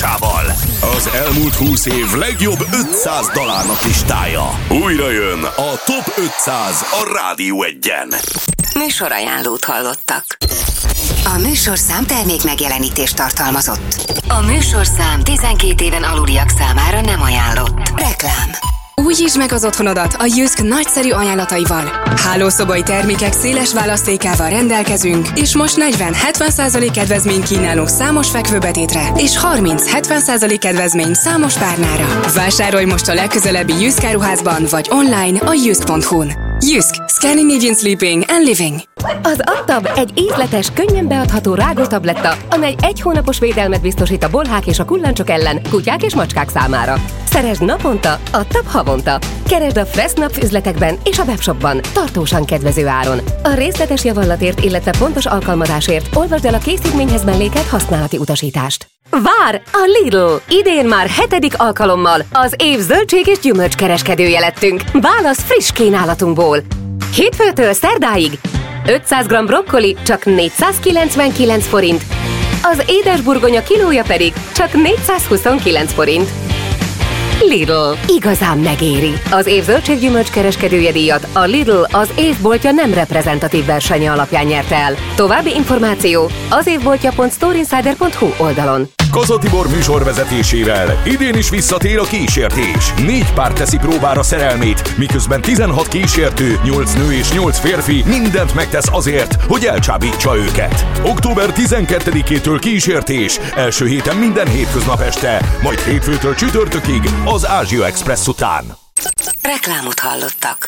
párosával. Az elmúlt 20 év legjobb 500 dalának listája. Újra jön a Top 500 a Rádió 1-en. Műsorajánlót hallottak. A műsorszám termék megjelenítést tartalmazott. A műsorszám 12 éven aluliak számára nem ajánlott. Reklám. Újítsd meg az otthonodat a Jysk nagyszerű ajánlataival. Hálószobai termékek széles választékával rendelkezünk, és most 40-70% kedvezményt kínálunk számos fekvőbetétre, és 30-70% kedvezmény számos párnára. Vásárolj most a legközelebbi Jysk áruházban, vagy online a jysk.hu-n. Jysk. Scandinavian Sleeping and Living. Az Adtab egy ízletes, könnyen beadható rágótabletta, amely 1 hónapos védelmet biztosít a bolhák és a kullancsok ellen, kutyák és macskák számára. Szeresd naponta, Adtab havonta. Keresd a Fressnapf üzletekben és a webshopban, tartósan kedvező áron. A részletes javallatért, illetve pontos alkalmazásért olvasd el a készítményhez mellékelt használati utasítást. Vár! A Lidl! Idén már 7. alkalommal az év zöldség és gyümölcs kereskedője lettünk. Válasz friss kínálatunkból. Hétfőtől szerdáig 500 g brokkoli csak 499 forint, az édesburgonya kilója pedig csak 429 forint. Lidl. Igazán megéri. Az év zöldséggyümölcs kereskedője díjat a Lidl az évboltja nem reprezentatív versenye alapján nyerte el. További információ az évboltja.storeinsider.hu oldalon. Koza Tibor műsorvezetésével idén is visszatér a kísértés. 4 pár teszi próbára szerelmét, miközben 16 kísértő, 8 nő és 8 férfi mindent megtesz azért, hogy elcsábítsa őket. Október 12-től kísértés, első héten minden hétköznap este, majd hétfőtől csütörtökig az Ázsia Express után. Reklámot hallottak.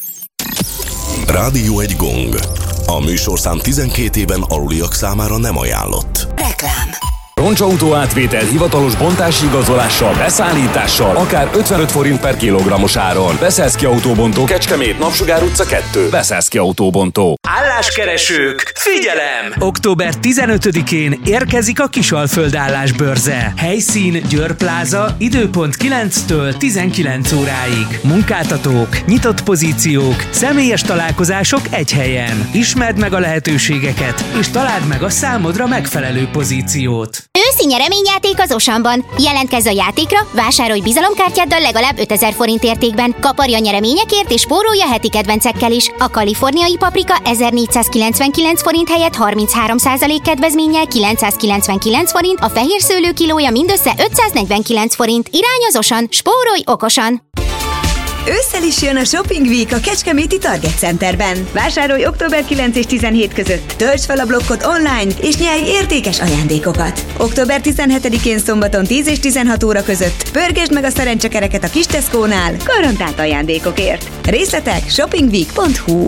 Rádió 1 gong. A műsorszám 12 éven aluliak számára nem ajánlott. Reklám. Roncsautó átvétel hivatalos bontási igazolással, beszállítással, akár 55 forint per kilogrammos áron. Beszeszki Autóbontó, Kecskemét, Napsugár utca 2. Beszeszki Autóbontó. Álláskeresők, figyelem! Október 15-én érkezik a Kisalföld állásbörze. Helyszín Győr Pláza, időpont 9-től 19 óráig. Munkáltatók, nyitott pozíciók, személyes találkozások egy helyen. Ismerd meg a lehetőségeket, és találd meg a számodra megfelelő pozíciót. Őszi nyereményjáték az Osanban. Jelentkezz a játékra, vásárolj bizalomkártyáddal legalább 5000 forint értékben. Kaparj a nyereményekért és spórolj a heti kedvencekkel is. A kaliforniai paprika 1499 forint helyett 33% kedvezménnyel 999 forint, a fehér szőlő kilója mindössze 549 forint. Irány az Osan, spórolj okosan! Ősszel is jön a Shopping Week a Kecskeméti Target Centerben. Vásárolj október 9 és 17 között, töltsd fel a blokkot online, és nyerj értékes ajándékokat. Október 17-én szombaton 10 és 16 óra között pörgesd meg a szerencsekereket a kis Tesco-nál garantált ajándékokért. Részletek shoppingweek.hu.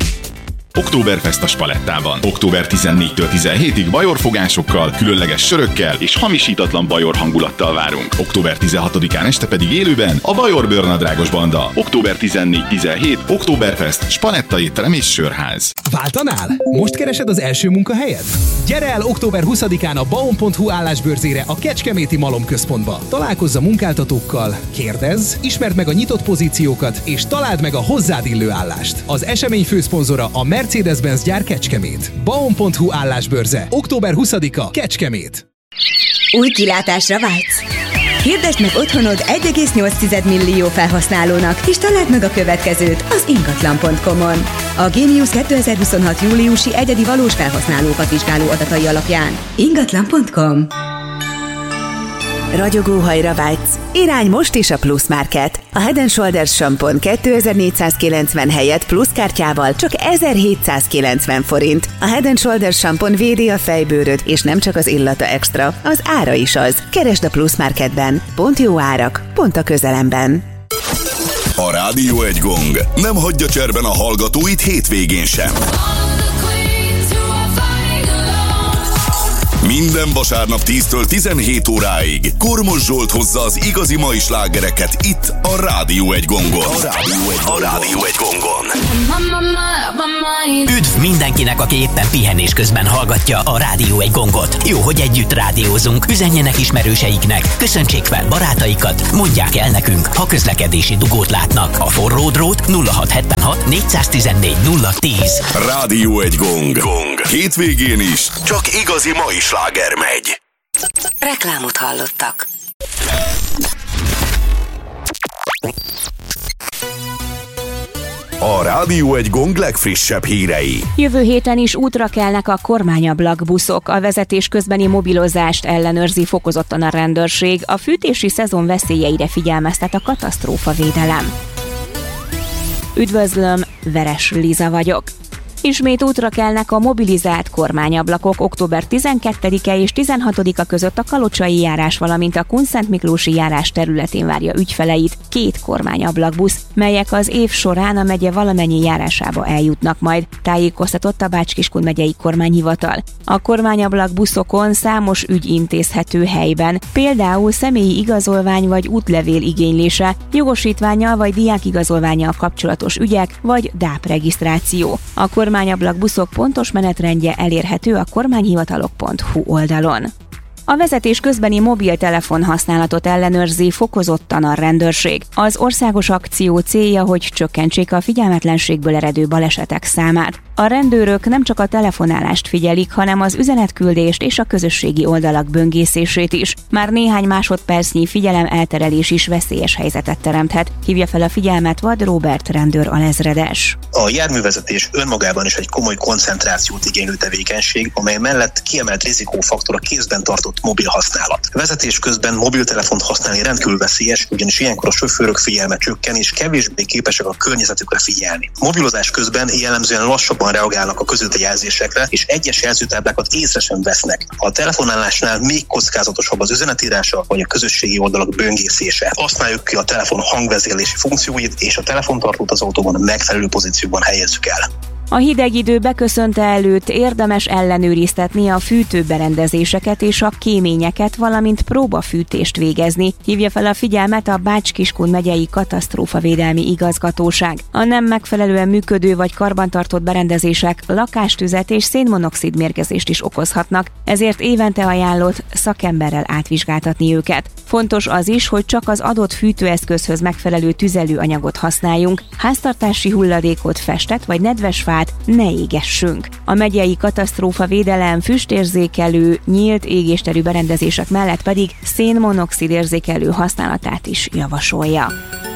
Októberfest a Spalettában. Október 14-től 17-ig bajorfogásokkal, különleges sörökkel és hamisítatlan bajor hangulattal várunk. Október 16-án este pedig élőben a Bajor Bőrnadrágos Banda. Október 14-17, Októberfest, Spaletta étterem és sörház. Váltanál? Most keresed az első munkahelyet? Gyere el október 20-án a baum.hu állásbőrzére a Kecskeméti Malomközpontba. Találkozz a munkáltatókkal, kérdezz, ismerd meg a nyitott pozíciókat, és találd meg a hozzád illő állást. Az esemény főszponzora a Mercedes-Benz gyár Kecskemét. Baum.hu állásbőrze. Október 20-a Kecskemét. Új kilátásra vágysz? Hirdesd meg otthonod 1,8 millió felhasználónak, és találd meg a következőt az ingatlan.com-on. A Genius 2026. júliusi egyedi valós felhasználókat vizsgáló adatai alapján. Ingatlan.com. Ragyogóhajra vágysz? Irány most is a Plus Market. A Head & Shoulders sampon 2490 helyett Plus kártyával csak 1790 forint. A Head & Shoulders sampon védi a fejbőröd, és nem csak az illata extra, az ára is az. Keresd a Plus Marketben. Pont jó árak, pont a közelemben. A Rádió 1 gong nem hagyja cserben a hallgatóit hétvégén sem. Minden vasárnap 10-től 17 óráig Kormos Zsolt hozza az igazi mai slágereket itt a Rádió 1 gongon. A Rádió 1 gongon. Üdv mindenkinek, aki éppen pihenés közben hallgatja a Rádió 1 gongot. Jó, hogy együtt rádiózunk. Üzenjenek ismerőseiknek, köszöntsék fel barátaikat, mondják el nekünk, ha közlekedési dugót látnak. A forró drót 0676 414 010. Rádió 1 gong. Hétvégén is csak igazi mai sláger megy. Reklámot hallottak. A Rádió egy Gong legfrissebb hírei. Jövő héten is útra kelnek a kormányablak buszok. A vezetés közbeni mobilozást ellenőrzi fokozottan a rendőrség. A fűtési szezon veszélyeire figyelmeztet a katasztrófavédelem. Üdvözlöm, Veres Liza vagyok. Ismét útra kelnek a mobilizált kormányablakok. Október 12-e és 16-a között a Kalocsai járás, valamint a Kunszentmiklósi járás területén várja ügyfeleit 2 kormányablakbusz, melyek az év során a megye valamennyi járásába eljutnak majd, tájékoztatott a Bács-Kiskun megyei kormányhivatal. A kormányablakbuszokon számos ügy intézhető helyben, például személyi igazolvány vagy útlevél igénylése, jogosítvánnyal vagy diákigazolvánnyal kapcsolatos ügyek vagy DÁP regisztráció. A kormányablakbuszok pontos menetrendje elérhető a kormányhivatalok.hu oldalon. A vezetés közbeni mobiltelefon használatot ellenőrzi fokozottan a rendőrség. Az országos akció célja, hogy csökkentsék a figyelmetlenségből eredő balesetek számát. A rendőrök nem csak a telefonálást figyelik, hanem az üzenetküldést és a közösségi oldalak böngészését is. Már néhány másodpercnyi figyelem elterelés is veszélyes helyzetet teremthet. Hívja fel a figyelmet Vad Róbert rendőr alezredes. A járművezetés önmagában is egy komoly koncentrációt igénylő tevékenység, amely mellett kiemelt rizikófaktor a kézben tartott mobil használat. Vezetés közben mobiltelefont használni rendkívül veszélyes, ugyanis ilyenkor a sofőrök figyelme csökken és kevésbé képesek a környezetükre figyelni. Mobilozás közben jellemzően lassabban reagálnak a közúti jelzésekre, és egyes jelzőtáblákat észre sem vesznek. A telefonálásnál még kockázatosabb az üzenetírása vagy a közösségi oldalak böngészése. Használjuk ki a telefon hangvezérlési funkcióit, és a telefontartót az autóban megfelelő pozícióban helyezzük el. A hideg idő beköszönte előtt érdemes ellenőriztetni a fűtőberendezéseket és a kéményeket, valamint próbafűtést végezni. Hívja fel a figyelmet a Bács-Kiskun megyei katasztrófavédelmi igazgatóság. A nem megfelelően működő vagy karbantartott berendezések lakástüzet és szénmonoxid mérgezést is okozhatnak, ezért évente ajánlott szakemberrel átvizsgáltatni őket. Fontos az is, hogy csak az adott fűtőeszközhöz megfelelő tüzelőanyagot használjunk, háztartási hulladékot, festet vagy nedves fát ne égessünk. A megyei katasztrófavédelem füstérzékelő, nyílt égésterű berendezések mellett pedig szénmonoxid érzékelő használatát is javasolja.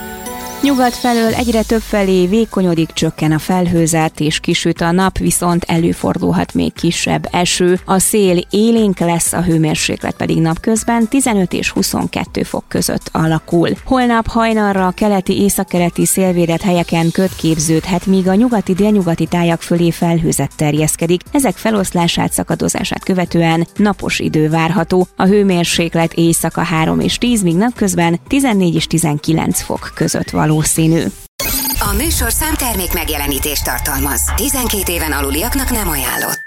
Nyugat felől egyre több felé vékonyodik, csökken a felhőzet és kisüt a nap, viszont előfordulhat még kisebb eső. A szél élénk lesz, a hőmérséklet pedig napközben 15 és 22 fok között alakul. Holnap hajnalra a keleti, északkeleti szélvédett helyeken köd képződhet, míg a nyugati-délnyugati tájak fölé felhőzet terjeszkedik. Ezek feloszlását, szakadozását követően napos idő várható. A hőmérséklet éjszaka 3 és 10, míg napközben 14 és 19 fok között valószínű. A műsorszám termék megjelenítést tartalmaz. 12 éven aluliaknak nem ajánlott.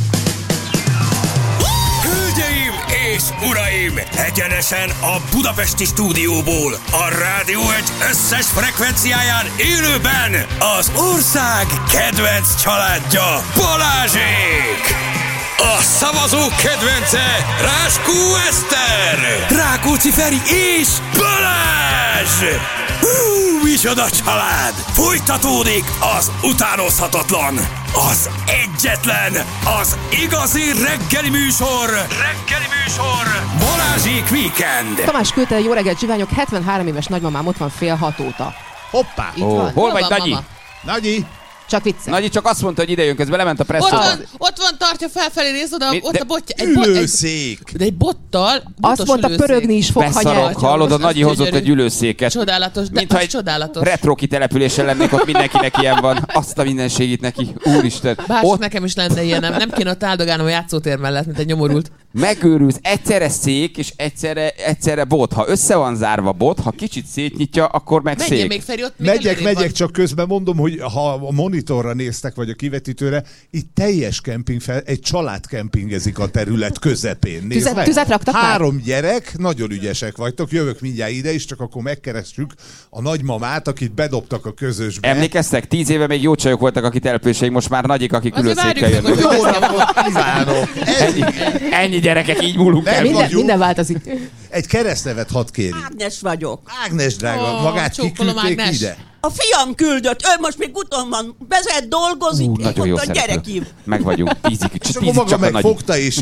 Hölgyeim és uraim! Egyenesen a budapesti stúdióból, a Rádió egy összes frekvenciáján élőben az ország kedvenc családja, Balázsék! A szavazók kedvence, Ráskó Eszter, Rákóczi Feri és Balázs! Micsoda család! Folytatódik az utánozhatatlan, az egyetlen, az igazi reggeli műsor! Balázsék Weekend! Tamás küldte, jó reggelt kívánok, 73 éves nagymamám ott van fél 6 óta. Hoppá! Itt van. Hol vagy, Nagyi? Mama? Nagyi! Csak vicces. Nagyi csak azt mondta, hogy ide jön, közben lement a presszóban. Ott van, tartja felfelé, nézd oda, ott a botja. Ülőszék! De egy bottal, azt mondta, pörögni is fog, ha nyert. Hallod, a Nagyi hozott egy ülőszéket. Csodálatos, de mintha az csodálatos. Retro kitelepülésen lennék, ott mindenkinek ilyen van. Azt a mindenségét neki, úristen. Bár ott... nekem is lenne ilyen, nem kéne ott áldogálnom a játszótér mellett, mint egy nyomorult. Megőrülsz, egyszerre szék és egyszerre bot. Ha össze van zárva bot, ha kicsit szétnyitja, akkor meg szék. Még Feri, ott még megyek, csak közben mondom, hogy ha a monitorra néztek, vagy a kivetítőre, itt teljes kemping egy család kempingezik a terület közepén. Tüzet raktak 3 gyerek, nagyon ügyesek vagytok, jövök mindjárt ide is, csak akkor megkeressük a nagymamát, akit bedobtak a közösbe. Emlékeztek? 10 éve még jó csajok voltak a kitelepüléseik, most már Nagyik, akik ülőszékkel jönnek. Jó napot kívánok! Ennyi gyerekek, így múlunk el. Minden változik. Egy keresztnevet hadd kérjük. Ágnes vagyok. Ágnes, drága, magát kiküldték ide? A fiam küldött, ő most még úton van, vezet, dolgozik, nagyon jó gyere ki. Meg vagyunk, tízig és akkor maga megfogta és jött.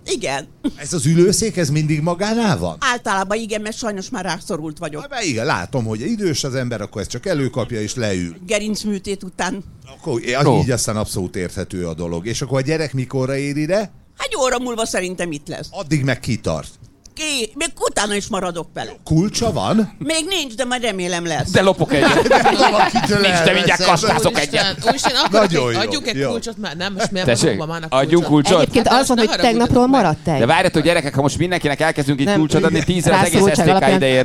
Igen. Ez az ülőszék, ez mindig magánál van? Általában igen, mert sajnos már rászorult vagyok. Hát, igen, látom, hogy idős az ember, akkor ezt csak előkapja és leül. Gerincműtét után. Akkor így aztán abszolút érthető a dolog. És akkor a gyerek mikorra ér ide? Hát egy óra múlva szerintem itt lesz. Addig meg kitart. Még utána is maradok vele. Kulcsa van? Még nincs, de majd remélem lesz. De lopok egyet. Nincs, de mindjárt kastázok egyet. Úristen, adjuk egy kulcsot már. Nem, most miért tessék, adjunk kulcsot? Egyébként az van, hogy tegnapról maradt egy. De várjatok gyerekek, ha most mindenkinek elkezdünk egy kulcsot adni, 10-re az egész STK ideér.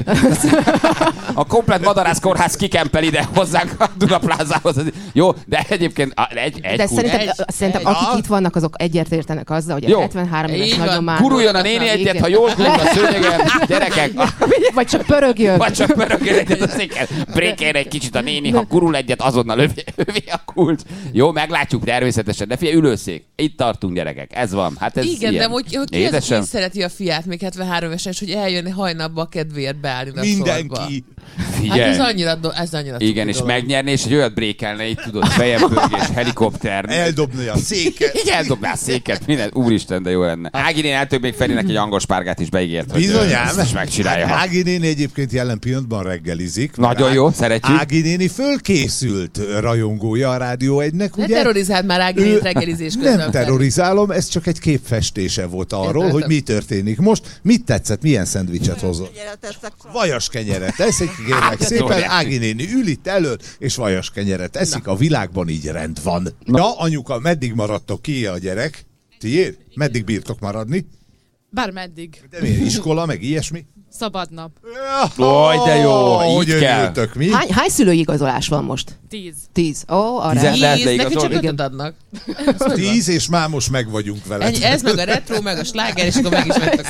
A komplet Madarász kórház kikempel ide hozzánk a Dunaplázához. Jó, de egyébként egy de kulcs. szerintem akik itt vannak, azok egyetértenek azzal, hogy a 73 éves nagyon már... Guruljon a néni egyet, ha jól gurul a szőnyegen, gyerekek. Vagy csak pörögjön. Vagy csak pörögjön egyet a széken. Brékeljen egy kicsit a néni, ha gurul egyet, azonnal övé a kulcs. Jó, meglátjuk természetesen. De figyelj, ülőszék. Itt tartunk, gyerekek. Ez van. Hát ez igen, ilyen. de hogy ki az, hogy szereti a fiát még 73 évesen, hogy eljönni hajnapba a kedvéért beállni a mindenki. sorba. Figyelj. Hát ez annyira igen, és megnyerni, és egy olyat brékelne, így tudod, fejempörgés, helikopter. Eldobni a széket. Igen, eldobná a széket, minden. Úristen, de jó lenne. Ági néni eltől még Ferinek egy angospárgát is beígért. Bizonyám. És megcsinálja. Ági néni egyébként jelen pillanatban reggelizik. Nagyon jó, szeretjük. Ági néni fölkészült rajongója a Rádió 1-nek, ugye? Ne terrorizáld már Ági nénit reggelizés közben. Nem terrorizálom, ez csak egy képfestése volt arról, hogy mi történik most. Mit tetszett, milyen szendvicset hozott? Vajas kenyeret eszik, kérlek szépen. Ági néni ül itt elől, és vajas kenyeret eszik. A világban így rend van. Na, anyuka, meddig maradtok ki a gyerek? Tiéd? Meddig bírtok maradni? Bármeddig. De miért? Iskola, meg ilyesmi? Szabad nap. Oj, de jó, hogy így kell. örültök, mi? Hány szülői igazolás van most? 10. Ó, arra. 10 lehet neki csak 5 adnak. 10, és már most meg vagyunk vele. Ez meg a retro, meg a sláger, és akkor meg is vettek.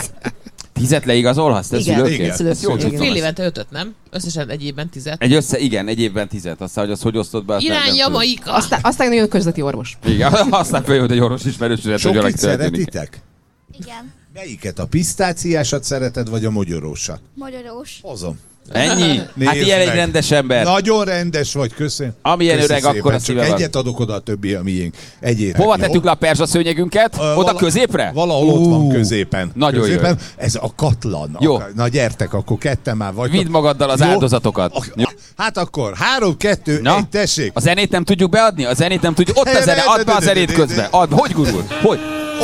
10 leigazolhatsz, te szülőként? Fél évente 5-öt, nem? Összesen egy évben 10. Egy évben 10. Aztán, hogy az hogy osztod be? Irány Jamaika! Aztán nagyon közleti orvos. Igen, aztán följött egy orvos ismerősödet, hogy Sokit szeretitek? Igen. Melyiket? A pisztáciásat szereted, vagy a mogyorósat? Magyarós. Hozom. Ennyi? Hát ilyen egy rendes ember. Nagyon rendes vagy, köszönöm. Amilyen öreg, szépen. akkor a szíve Csak van. egyet adok oda, a többi a miénk. Egyétek, hova jó? tettük le a perzsa szőnyegünket? Oda középre? Valahol ott van középen. Nagyon középen. jó. Ez a katlan. Jó. Na gyertek, akkor ketten már vagytok. Vidd magaddal az áldozatokat. Hát akkor 3, 2, 1, tessék. A zenét nem tudjuk beadni? A zenét nem tudjuk. Ott a zene, add be a zenét közben. Add be. Hogy gurul? Hogy?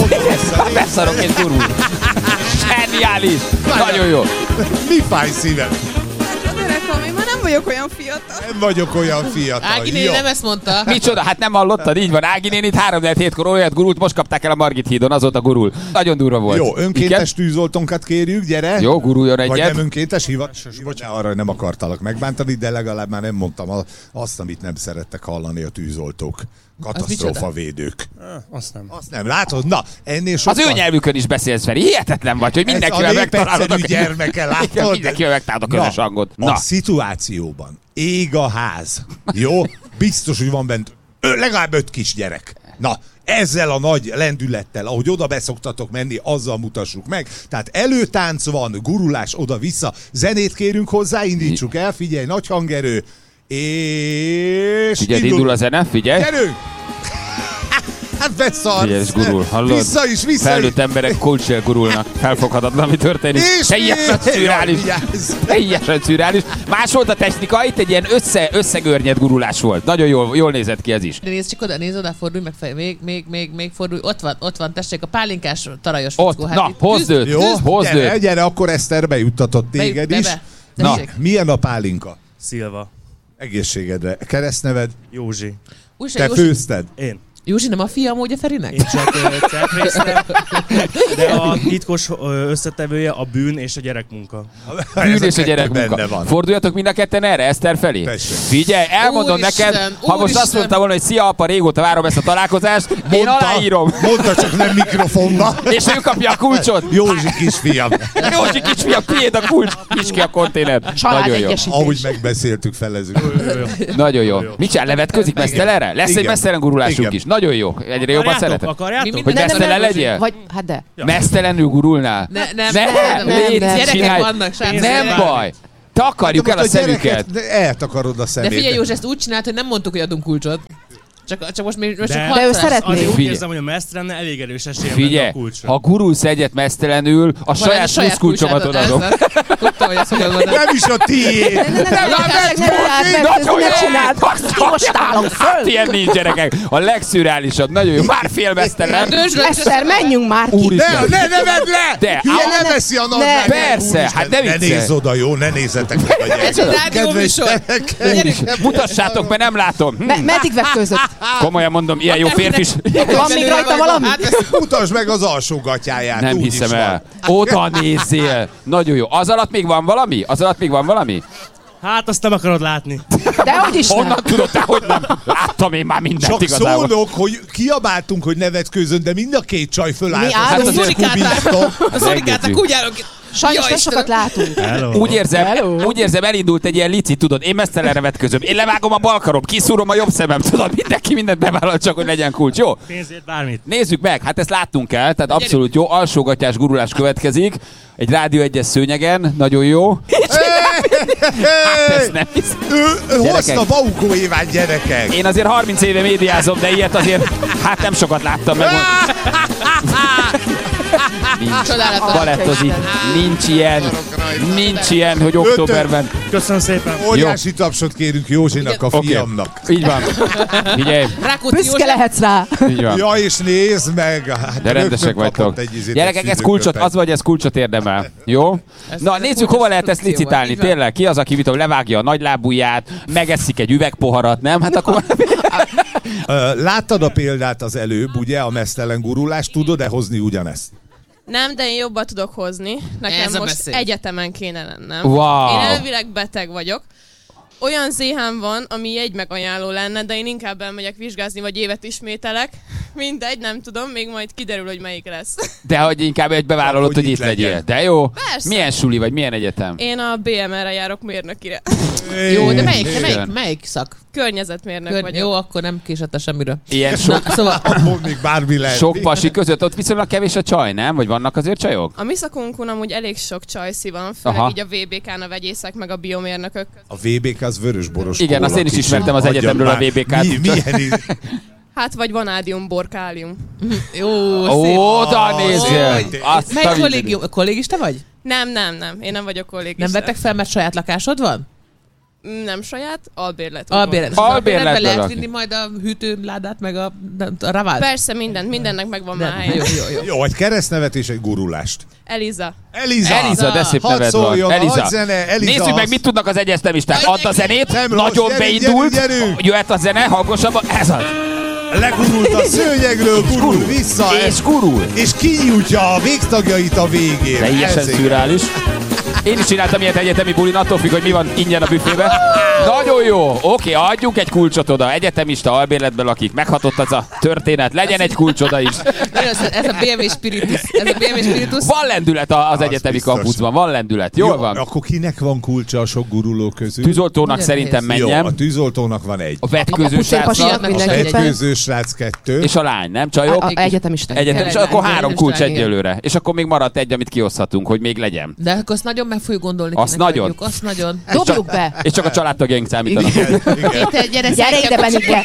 Már beszarok és gurul. Zseniális. Nagyon jó. Mi fáj szívem? Én már nem vagyok olyan fiatal. Nem vagyok olyan fiatal. Ági néni nem ezt mondta. Micsoda? Hát nem hallottad? Így van. Ági nénit 3-7-kor olyat gurult, most kapták el a Margit hídon, azóta gurul. Nagyon durva volt. Jó, önkéntes tűzoltónkat kérjük, gyere. Jó, guruljon egyet. Vagy nem önkéntes arra nem akartalak megbántani, de legalább már nem mondtam azt, amit nem szerettek hallani a tűzoltók. Katasztrófavédők. Azt nem. Azt nem, látod? Na, ennél sokkal... Az ő nyelvükön is beszélsz, Feri. Hihetetlen vagy, hogy mindenkivel megtalálod a gyermeke, látod? Mindenkivel megtalálod a közös hangot. A szituációban ég a ház. Jó? Biztos, hogy van bent legalább 5 kisgyerek. Na, ezzel a nagy lendülettel, ahogy oda beszoktatok menni, azzal mutassuk meg. Tehát előtánc van, gurulás oda-vissza. Zenét kérünk hozzá, indítsuk el, figyelj, nagy hangerő. És... Figyelj, indul a zene, figyelj. Gyerünk! Hát beszarsz! Figyelj, és gurul, hallod? Vissza is! Felnőtt emberek kulccsel gurulnak. Felfoghatatlan, mi történik. Teljesen szürreális. Teljesen szürreális. Más volt a technika, itt egy ilyen összegörnyed gurulás volt. Nagyon jól nézett ki ez is. De nézd csak oda, fordulj meg fel. Még fordulj. Ott van, tessék, a pálinkás tarajos fickó. Ott, na, hozd őt. Jó, hozd őt. Gyere, akkor Eszter bejuttatott téged is. Na, milyen a pálinka? Szilva. Egészségedre. Keresztneved? Józsi. Te főzted? Én. Józsi nem a fia amúgy a Ferinek? Én csak cetrésztem, de a titkos összetevője a bűn és a gyerekmunka. Bűn és a gyerekmunka. Forduljatok mind a ketten erre, Eszter felé. Figyelj, elmondom neked, ha most azt mondta volna, hogy szia apa, régóta várom ezt a találkozást, én aláírom. Mondta, csak nem mikrofonba. És ő kapja a kulcsot. Józsi kisfiam. Józsi kisfiam, tiéd a kulcs, nyisd ki a konténer. Nagyon jó. Ahogy megbeszéltük, felezünk. Nagyon jó. Mit csinál, levetközik mesztelenre? Lesz egy mesztelen gurulásunk is. Nagyon jó. Egyre jobban szeretem. Akarjátok? Hogy mesztelen legyél? Vagy, hát de. Mesztelenül gurulnál? Nem. Gyerekek vannak, nem baj. Takarjuk el a szemüket. Eltakarod a szemét. De figyelj, Józsi, ezt úgy csinált, hogy nem mondtuk, hogy adunk kulcsot. Csak most még csak De ő szeretné. Azért úgy Figyelj. érzem, hogy a mesztelenne elég erős esélye lenne Figyelj, a kulcsra. ha gurulsz egyet mesztelenül, a saját pluszkulcsomat odaadom. Tudtam, hogy ezt fogod mondani. Nem is a tiéd! Most állom föl! Hát ilyen nincs, gyerekek. A legszürreálisabb, nagyon jó. Már félmeztelen. Eszter, menjünk már ki! Úristen. Ne nevedd le! De, Hülye, ne veszi a nadrág! Persze, hát ne Ne viccelj. nézz oda, jó? Ne nézzetek meg a Ez gyerekek. egy rádióműsor. Mutassátok, mert nem látom. Meddig vetközött? Komolyan mondom, ilyen jó férfi is. Van még rajta valami? Mutasd meg az alsó gatyáját. Nem úgy hiszem is el. van. Oda nézzél. Nagyon jó. Az alatt még van valami? Az alatt még van valami? Hát azt nem akarod látni. Dehogy is nem. Honnan tudod te, hogy nem? Láttam én már mindent Csak igazából. szólok, hogy kiabáltunk, hogy nevetkőzön, de mind a két csaj fölállt. Mi állunk? Az A szurikáták úgy állok. Sajnos nem sokat látunk. Úgy érzem, elindult egy ilyen licit, tudod, én mesztelenre vetközöm. Én levágom a bal karom, kiszúrom a jobb szemem, tudod, mindenki mindent bevállal, csak hogy legyen kulcs, jó? Pénzért bármit. Nézzük meg, hát ezt láttunk el, tehát abszolút jó, alsógatyás gurulás következik. Egy Rádió 1-es szőnyegen, nagyon jó. Hát ezt nem hiszem. Ő hozta Baukó Éván, gyerekek. Én azért 30 éve médiázom, de ilyet azért hát nem sokat láttam meg. Nincs. Balettozik. Nincs ilyen, hogy októberben. Köszönöm szépen. Óriási tapsot kérünk Józsinak, a fiamnak. Így van. Figyelj. Büszke lehetsz rá. Így van. Ja, és nézd meg. Hát De rendesek vagytok. Gyerekek, ez kulcsot, az vagy ez kulcsot érdemel. Jó? Na, nézzük, hova lehet ezt licitálni. Tényleg, ki az, aki vitom, levágja a nagylábúját, megeszik egy üvegpoharat, nem? Hát akkor... Láttad a példát az előbb, ugye, a mesztelen gurulást, tudod-e hozni ugyanezt? Nem, de én jobban tudok hozni. Nekem Ez a most beszéd. egyetemen kéne lennem. Wow. Én elvileg beteg vagyok. Olyan ZH-m van, ami egy megajánló lenne, de én inkább elmegyek vizsgázni, vagy évet ismételek. Mindegy, nem tudom, még majd kiderül, hogy melyik lesz. De hogy inkább egy bevállalod, hogy itt legyél. De jó? Persze. Milyen suli vagy, milyen egyetem? Én a BMR-re járok mérnökire. Jó, de melyik szak? Környezetmérnök vagyok. Jó, akkor nem késett semmiről. Ilyen sok, Szóval még bármi lehet. sok pasi között, ott viszonylag kevés a csaj, nem? Vagy vannak azért csajok? A mi szakunkon amúgy elég sok csajszi van, főleg Aha. így a VBK-n a vegyészek, meg a biomérnökök. A VBK az vörösboros Igen, kóla, azt én is kicsit. ismertem az Adjad egyetemről a már. VBK-t. Milyen Hát vagy vanádium, borkálium. Jó, Oda nézzél! Azt Melyik a kollégium? Kollégista vagy? Nem. Én nem vagyok kollégista. Nem vettek fel, mert saját lakásod van? Nem saját, albérlet. Albérletben lehet vinni majd a hűtőládát, meg a ravált? Persze, mindennek megvan már helye. Jó, egy keresztnevet és egy gurulást. Eliza. Eliza, de szép Hadd neved van. szóljon, Eliza. hadd zene, Eliza. Nézzük meg, mit tudnak az egyeztemisták. Add a zenét, Nem rossz, nagyon gyerünk, beindult. gyerünk. Jöhet a zene, hangosabban. Ez az. Legurult a szőnyegről, gurul vissza. És gurul. És kinyújtja a végtagjait a végén. Teljesen Ez szürreális. Én is csináltam ilyet egyetemi bulin, attól függ, hogy mi van ingyen a büfébe. Nagyon jó. Oké, adjunk egy kulcsot oda. Egyetemista albérletben lakik. Meghatott az a történet. Legyen egy kulcs oda is. Ez a BMW Spiritus. Van lendület az egyetemi biztos. kampuszban. Van lendület. Jól van. Akkor kinek van kulcsa a sok guruló közül? Tűzoltónak szerintem menjem. Jó, a tűzoltónak van egy. A vetkőző srácnak. A vetkőző srác 2. És a lány, nem csajok? Egyetemista. Egyetemista. Akkor 3 kulcs igen. egyelőre. És akkor még maradt egy, amit kioszthatunk, hogy még legyen. De akkor azt nagyon meg fogjuk gondolni. Azt kinek nagyon. adjuk, azt nagyon. Dobjuk be. És csak a családtagjaink számítanak. Gyere ide, Benike.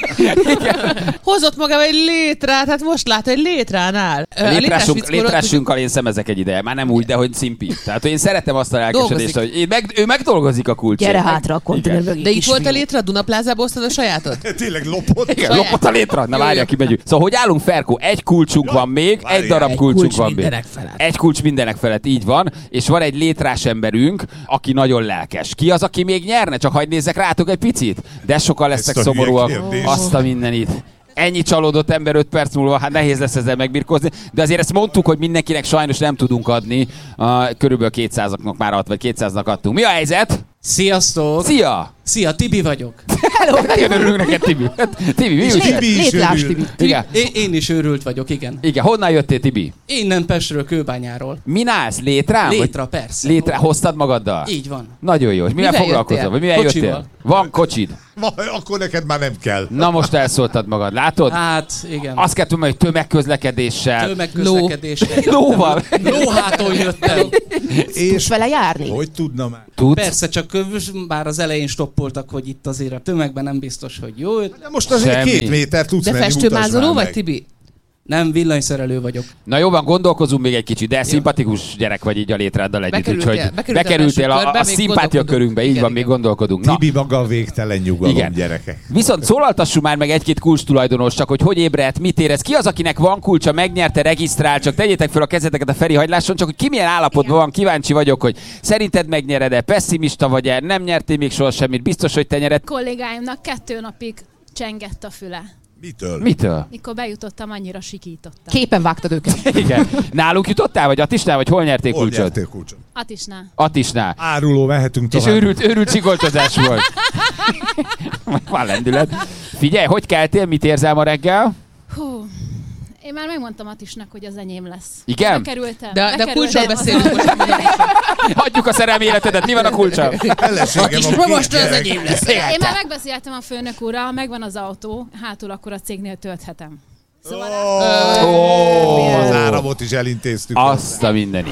Hozott magával egy létrát, hát most lát, egy létránál. Létrásunkkal én szemezek egy ideje. Már nem úgy, de hogy szimpi. Tehát, hogy én szeretem azt a lelkesedést, hogy ő megdolgozik a kulcsért. Gyere hátra a konténer mögé. De itt volt a létra, a Dunaplázába osztad a sajátot? Tényleg lopott. Igen, lopott a létra. Na várjál, kimegyünk. Szóval, hogy állunk, Ferkó? Egy kulcsunk van még, egy darab kulcsunk van még. Egy kulcs mindenek felett, így van. És van egy létrás emberünk, aki nagyon lelkes. Ki az, aki még nyerne? Csak hagyd nézzek rátok egy picit. De sokan lesznek Ezt a szomorúak. hülye kérdés. Azt a mindenit. Ennyi csalódott ember 5 perc múlva, hát nehéz lesz ezzel megbirkózni, de azért ezt mondtuk, hogy mindenkinek sajnos nem tudunk adni. Körülbelül 200-aknak már vagy 200-nak adtunk. Mi a helyzet? Sziasztok! Szia! Szia, Tibi vagyok. Hello! Nagyon örülünk neked, Tibi. Tibi, mi úgy? Tibi is örül. Igen. Én is őrült vagyok, igen. Igen, honnan jöttél, Tibi? Innen Pestről, Kőbányáról. Min állsz? Létrán? Létra, persze. Létre, hoztad magaddal? Így van. Nagyon jó. És mivel Mivel foglalkozol? jöttél? Vagy mivel Kocsival. jöttél? Van kocsid? Akkor neked már nem kell. Na most elszóltad magad, látod? Hát, igen. Azt kell tudni, hogy tömegközlekedéssel. Tömegközlekedéssel. Lóval. Lóháton jöttem. Tudsz vele járni? Hogy tudna már? Tudsz? Persze, csak bár az elején stoppoltak, hogy itt azért a tömegben nem biztos, hogy jó. De most azért 2 méter tudsz menni, mutasd már festőmázoló vagy, meg. Tibi? Nem, villanyszerelő vagyok. Na jó van, gondolkozunk még egy kicsit, de szimpatikus gyerek vagy így a létráddal együtt, úgyhogy bekerültél a szimpátia körünkbe, így van, még gondolkodunk. Na. Tibi maga a végtelen nyugalom, Igen. gyerekek. Viszont szólaltassuk már meg egy-két kulcstulajdonos, csak hogy ébredt, mit érez, ki az, akinek van kulcsa, megnyerte, regisztrál, csak tegyétek fel a kezeteket a Feri hagyláson, csak hogy ki milyen állapotban van, kíváncsi vagyok, hogy szerinted megnyered-e, pessimista vagy-e, nem nyertél még soha semmit, biztos, hogy te nyered. Kollégáimnak 2 napig csengett a füle. Mitől? Mikor bejutottam, annyira sikítottam. Képen vágtad őket. Igen. Nálunk jutottál, vagy Attisnál, vagy hol nyertél Hol kulcsot? nyertél kulcsot? Attisnál. Attisnál. Áruló, mehetünk És tovább. őrült csikoltozás volt. Van lendület. Figyelj, hogy keltél, mit érzel ma reggel? Hú, én már megmondtam Attisnak, hogy az enyém lesz. Igen? Bekerültem. De kulcsról beszélünk most. Hagyjuk a szerelmi életedet, mi van a kulcsa? Most az enyém lesz. Én már megbeszéltem a főnök úrral, megvan az autó, hátul akkor a cégnél tölthetem. Szóval Az áramot is elintéztük. Azt a mindenit.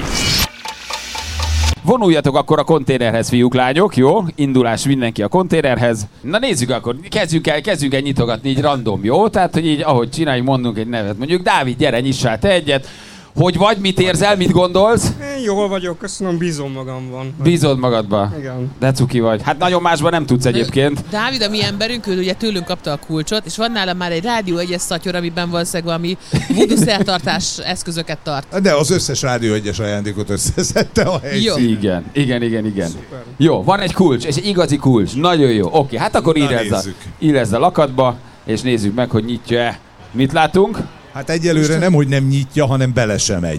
Vonuljatok akkor a konténerhez, fiúk, lányok, jó? Indulás mindenki a konténerhez. Na nézzük akkor, kezdjünk el nyitogatni így random, jó? Tehát, hogy így, ahogy csináljuk, mondunk egy nevet. Mondjuk, Dávid, gyere, nyissál te egyet. Hogy vagy, mit érzel, mit gondolsz? Én jól vagyok, köszönöm, bízom magamban. Bízod magadba? Igen. De cuki vagy. Hát nagyon másban nem tudsz egyébként. Dávid, a mi emberünk, ő ugye tőlünk kapta a kulcsot, és van nála már egy Rádió 1-es szatyor, amiben valószínűleg valami voodoo szertartás eszközöket tart. De az összes Rádió 1-es ajándékot összeszedte a helyszínen. Igen. Jó, van egy kulcs, és egy igazi kulcs. Nagyon jó. Oké, hát akkor írezz a lakatba, és nézzük meg, hogy nyitja-e. Mit látunk? Hát egyelőre nem, hogy nem nyitja, hanem bele sem megy.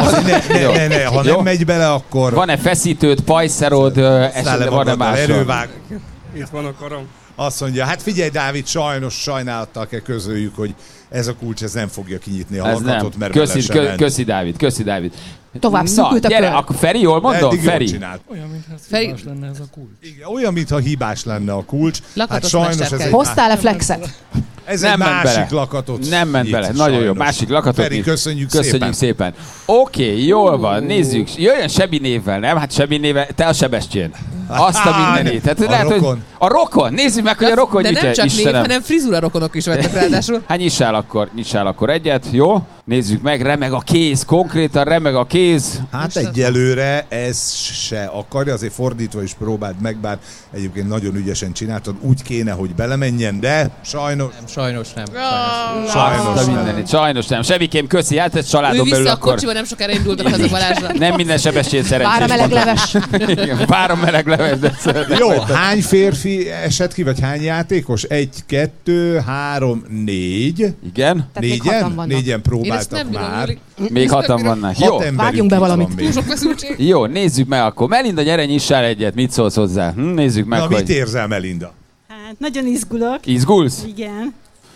Ha nem megy bele, akkor... Van-e feszítőd, pajszerod, esetleg van-e más? Erővág. Itt van a karom. Azt mondja, hát figyelj Dávid, sajnálattal kell közöljük, hogy ez a kulcs ez nem fogja kinyitni a lakatot, mert bele sem ment. Köszi Dávid. Tovább szűkült a gyere, kör. akkor Feri, jól mondom? Eddig Feri. jól csinált. Olyan, mintha hibás lenne ez a kulcs. Igen, olyan, mintha hibás lenne a kulcs. Lakatos hát sajnos ez egy... Hoztál-e flexet? Ez nem egy ment másik bele. lakatot. Nem ment nyit, bele. Nagyon jó. Másik lakatot. Feri, nyit. köszönjük szépen. Oké, jól van. Nézzük. Jöjjön Sebi névvel, nem? Hát Sebi névvel. Te a Sebestyén. Azt a mindenit. Hát a rokon. Hogy a rokon. Nézzük meg, hogy a rokon nyitja. De nem csak név, hanem frizura rokonok is vettek ráadásul. Hát nyissál akkor egyet, jó? Nézzük meg, remeg a kéz, konkrétan remeg a kéz. Hát egyelőre ez se akarja, azért fordítva is próbáld meg, bár egyébként nagyon ügyesen csináltad, úgy kéne, hogy belemenjen, de sajnos... Sajnos nem. Sajnos nem. Sebikém, köszi, hát ez családon belül vissza akkor... a kocsiba, nem sokára indultak haza Balázsra. Nem minden Sebestyén szerencsés. Vár a meleg leves. Vár a meleg leves, de jó, hány férfi esett ki, vagy hány játékos? 1, 2, 3, 4. Igen. Négyen próbáltak már. Még 6-an vannak. Jó, vágjunk be valamit. Jó, nézzük meg akkor. Melinda, gyere, nyissál egyet. Mit szólsz hozzá? Nézzük meg, hogy... mit érzel, Melinda? Hát, nagyon izgulok. Izgulsz? Igen.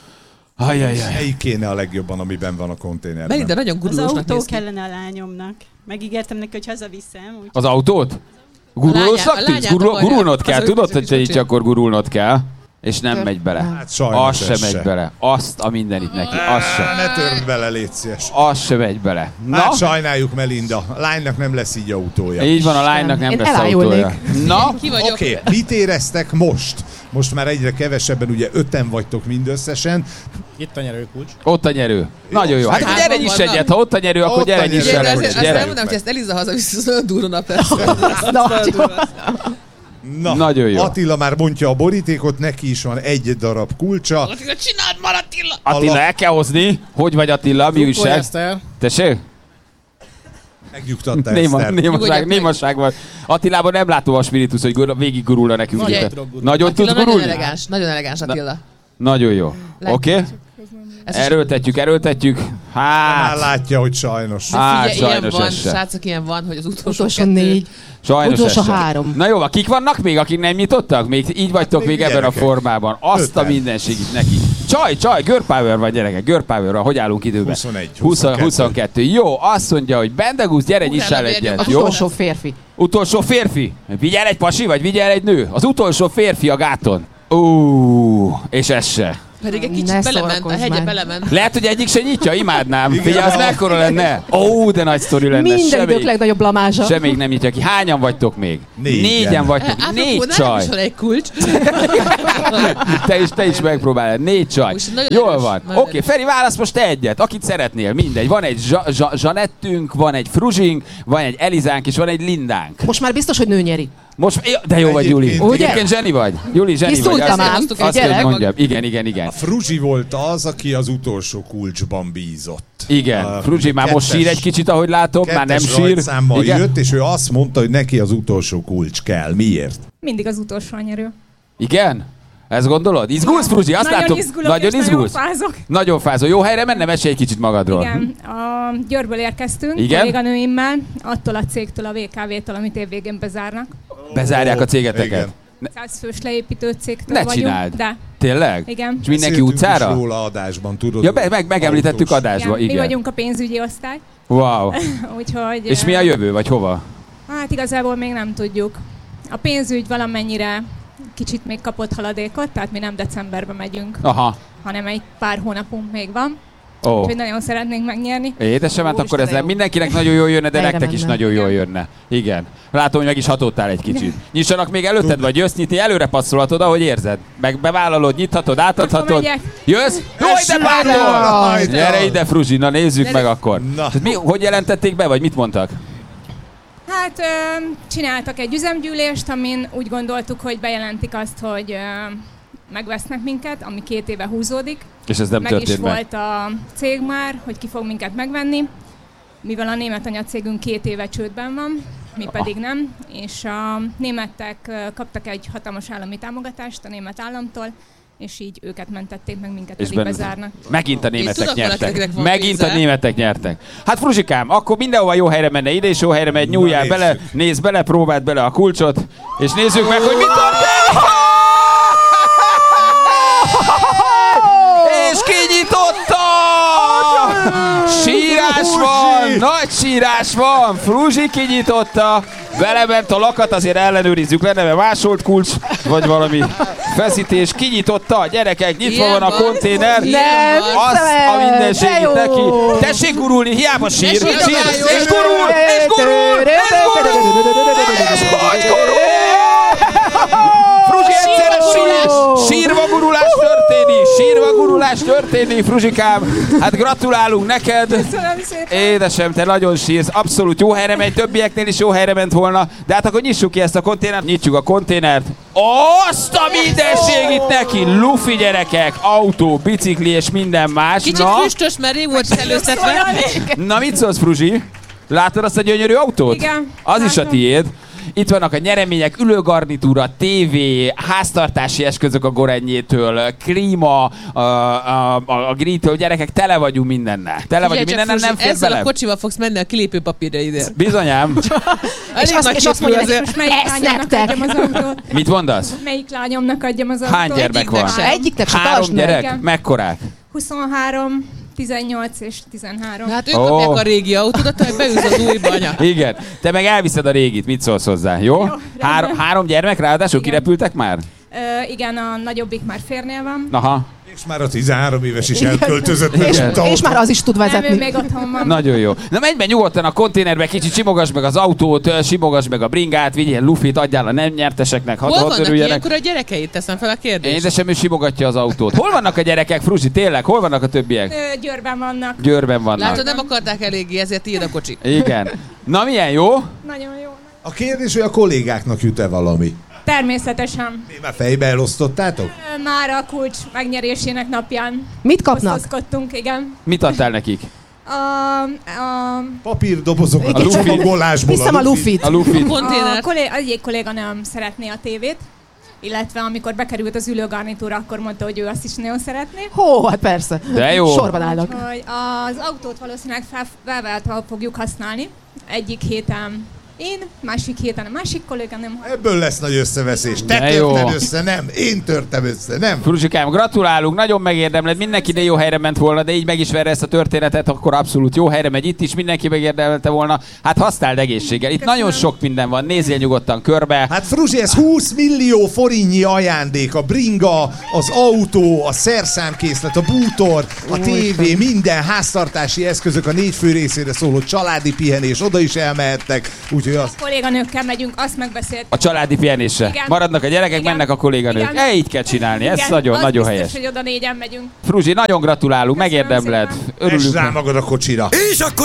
Melyik kéne a legjobban, amiben van a konténerben? Melinda nagyon gurulósnak az autó néz ki. kellene a lányomnak. Megígértem neki, hogy hazaviszem. Úgy... Az autót? Gurulósnak tűnsz? Gurulnod kell. Tudod, hogy te így akkor gurulnod kell. És nem megy bele. Hát sajnos az sem megy bele. Azt a mindenit neki. Az sem. Ne törd bele, légy szíves. Az sem megy bele. Na? Hát sajnáljuk, Melinda. A lánynak nem lesz így autója. Így van, a lánynak nem lesz autója. Na? Oké, mit éreztek most? Most már egyre kevesebben, ugye 5-en vagytok mindösszesen. Itt a nyerőkulcs. Ott a nyerő. Nagyon jó. Hát gyere nyiss egyet, ha ott a nyerő, akkor gyere nyiss el. Azt nem mondom, hogy ezt Eliza hazavisz, az olyan durva nap lesz. Na, nagyon jó. Attila már bontja a borítékot, neki is van egy darab kulcsa. Attila, csináld már, Attila! Attila, el kell hozni. Hogy vagy Attila? Mi újság? Tessék? Megnyugtatta Eszter. Némaság van. Attilában nem látom a spiritus, hogy végig gurulna nekünk. Nagyon tud gurulni? Nagyon elegáns Attila. Nagyon jó. Oké? Erőltetjük. Hát. Már látja, hogy sajnos. Hát, sajnos van, srácok, ilyen van, hogy az utolsó 4. Sajnos utolsó 3. Na jó, kik vannak még, akik nem nyitottak? Még így vagytok még ebben a formában. Azt a mindenségit neki. Csaj, girl power van, gyerekek, girl power van. Hogy állunk időben? 22. Jó, azt mondja, hogy Bendegusz, gyere, nyissál egyet. Az utolsó férfi. Utolsó férfi? Vigyel egy pasi, vagy vigyel egy nő? Az utolsó férfi a gáton. És ez se. Pedig egy kicsit belement, a hegye belement. Lehet, hogy egyik se nyitja, imádnám. Figyelj, az mekkora lenne. De nagy sztori lenne. Minden idők legnagyobb blamázsa. Se még nem nyitja ki. Hányan vagytok még? Négyen vagytok. 4 csaj. Apropó, egy kulcs. Te is megpróbálod. 4 csaj. Jól van. Oké, Feri, válasz most te egyet. Akit szeretnél, mindegy. Van egy Zsanettünk, van egy Fruzsink, van egy Elizánk, és van egy Lindánk. Most már biztos, hogy nő nyeri. De jó vagy, Juli. Egyébként zseni vagy. Juli, zseni vagy. Azt kell, mondjam. Igen. A Fruzsi volt az, aki az utolsó kulcsban bízott. Igen. Fruzsi már most sír egy kicsit, ahogy látom. Már nem sír. Igen. Jött, és ő azt mondta, hogy neki az utolsó kulcs kell. Miért? Mindig az utolsó nyerő. Igen? Ezt gondolod? Izgulsz, Fruzsi? Azt látom. Nagyon izgulsz. Nagyon fázok. Nagyon fázol. Jó helyre menne? Mesélj egy kicsit magadról. Igen. A Győrből érkeztünk, kolléganőimmel, attól a cégtől, a VKV-től, amit évvégén bezárnak. Bezárják a cégeteket? 100 fős leépítő cégtől ne vagyunk. csináld. De. Tényleg? Igen. És mindenki utcára? Is róla adásban, tudod. Ja, megemlítettük adásban, igen. Mi vagyunk a pénzügyi osztály. Wow. Úgyhogy, és mi a jövő, vagy hova? Hát igazából még nem tudjuk. A pénzügy valamennyire kicsit még kapott haladékot, tehát mi nem decemberben megyünk, hanem egy pár hónapunk még van. Úgyhogy nagyon szeretnénk megnyerni. Édesem, hát akkor ez mindenkinek nagyon jól jönne, de nektek is nagyon jól jönne. Igen. Látom, hogy meg is hatódtál egy kicsit. Nyissanak még előtted, vagy jössz nyitni, előre passzolhatod, ahogy érzed. Meg bevállalod, nyithatod, átadhatod. Jössz? Jaj, de bátor! Gyere ide, Fruzsi, na nézzük meg akkor. Hogy jelentették be, vagy mit mondtak? Hát csináltak egy üzemgyűlést, amin úgy gondoltuk, hogy bejelentik azt, hogy megvesznek minket, ami 2 éve húzódik. És ez nem történt meg. Meg is volt a cég már, hogy ki fog minket megvenni, mivel a német anyacégünk 2 éve csődben van, mi pedig nem, és a németek kaptak egy hatalmas állami támogatást a német államtól, és így őket mentették meg, minket pedig bezárnak. Megint a németek nyertek. Megint a németek nyertek. Hát Fruzsikám, akkor mindenhova jó helyre menne, ide is jó helyre megy, nyúljál bele, nézd bele, próbáld bele a kulcsot, és nézzük meg, hogy mit történik! És kinyitotta! Sírás van! Nagy sírás van! Fruzsi kinyitotta! Belement a lakat, azért ellenőrizzük le, neve másolt kulcs, vagy valami feszítés. Kinyitotta, gyerekek, nyitva van a konténer. Azt a mindenségét neki. Tessék gurulni, hiába sír. És gurul! És gurul! És gurul! És gurul! Fruzsi egyszerre sírva gurulás történik, Fruzsikám. Hát gratulálunk neked. Köszönöm szépen. Édesem, te nagyon sírsz. Abszolút jó helyre megy, többieknél is jó helyre ment volna. De hát akkor nyissuk ki ezt a konténert. Nyitjuk a konténert. Azt a mindenség itt neki. Lufi gyerekek, autó, bicikli és minden más. Kicsit füstös, mert rég volt előztetve. Na mit szólsz, Fruzsi? Látod azt a gyönyörű autót? Igen. Az is a tiéd. Itt vannak a nyeremények, ülőgarnitúra, tévé, háztartási eszközök a Gorennyétől, klíma, a grilltől, gyerekek, tele vagyunk mindennel. Tele vagyunk mindennel, nem fér ezzel bele. a kocsival fogsz menni a kilépőpapírra ide. Bizonyám. És azt mondja, hogy melyik lányomnak adjam az autót. Mit mondasz? Melyik lányomnak adjam az autót? Hány gyermek van? Egyiknek se. 3 gyerek? Mekkorák? 23, 18 és 13. Hát ők kapják a régi autódat, hogy beülsz az újba, anya. Igen. Te meg elviszed a régit, mit szólsz hozzá, jó? 3 gyermek, ráadásul kirepültek már? Igen, a nagyobbik már férnél van. Aha. És már a 13 éves is elköltözött. És már az is tud vezetni. Nem, ő még otthon van. Nagyon jó. Na menj be nyugodtan a konténerbe, kicsit simogass meg az autót, simogass meg a bringát, vigyél lufit, adjál a nem nyerteseknek, hadd örüljenek. Hol vannak ilyenkor a gyerekeit? Teszem fel a kérdést. Édesem, ő simogatja az autót. Hol vannak a gyerekek, Fruzsi, tényleg? Hol vannak a többiek? Győrben vannak. Győrben vannak. Látod, nem akarták eléggé, ezért tiéd a kocsi. Igen. Na milyen jó? Nagyon jó. A kérdés, hogy a kollégáknak jut-e valami? Természetesen. Mi már fejbe elosztottátok? Már a kulcs megnyerésének napján. Mit kapnak? Osztozkodtunk, igen. Mit adtál nekik? Papírdobozokat a csomagolásból. Viszem a lufit. A lufit. Egyik kolléga nem szeretné a tévét, illetve amikor bekerült az ülőgarnitúra, akkor mondta, hogy ő azt is nagyon szeretné. Hát persze. De jó. Sorban állnak. Hogy az autót valószínűleg felváltva fogjuk használni. Egyik héten én, másik héten a másik kolléganőm. Ebből lesz nagy összeveszés. Te törted össze, nem. Én törtem össze, nem. Fruzsikám, gratulálunk, nagyon megérdemled. Mindenki ide jó helyre ment volna, de így megismerve ezt a történetet, akkor abszolút jó helyre megy. Itt is mindenki megérdemelte volna. Hát használd egészséggel. Itt nagyon sok minden van. Nézzél nyugodtan körbe. Hát Fruzsi, ez 20 millió forintnyi ajándék. A bringa, az autó, a szerszámkészlet, a bútor, a tévé, minden háztartási eszközök, a 4 fő részére szóló családi pihenés, oda is elmehettek. Úgyhogy A kolléganőkkel megyünk, azt megbeszéltük. A családi pihenésre. Igen. Maradnak a gyerekek, Igen. mennek a kolléganők. Így kell csinálni, ez nagyon helyes. Hogy oda 4-en megyünk. Fruzsi, nagyon gratulálunk, megérdemled. Örülünk. Ess rá magad a kocsira. És akkor